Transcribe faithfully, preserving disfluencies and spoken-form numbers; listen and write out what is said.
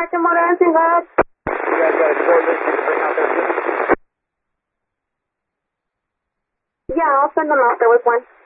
active motor, anything good? You guys got a short list to bring out there, too? Yeah, I'll send them out there with one.